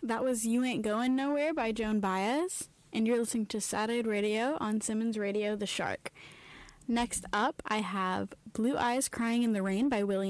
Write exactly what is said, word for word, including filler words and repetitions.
That was You Ain't Going Nowhere by Joan Baez, and you're listening to Satellite Radio on Simmons Radio The Shark. Next up, I have Blue Eyes Crying in the Rain by Willie